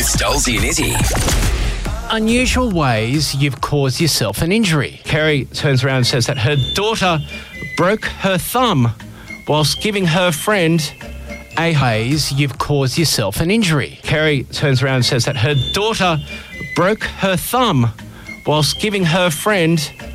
Stolzy and Izzy. Unusual ways you've caused yourself an injury. Kerry turns around and says that her daughter broke her thumb whilst giving her friend a ways you've caused yourself an injury. Kerry turns around and says that her daughter broke her thumb whilst giving her friend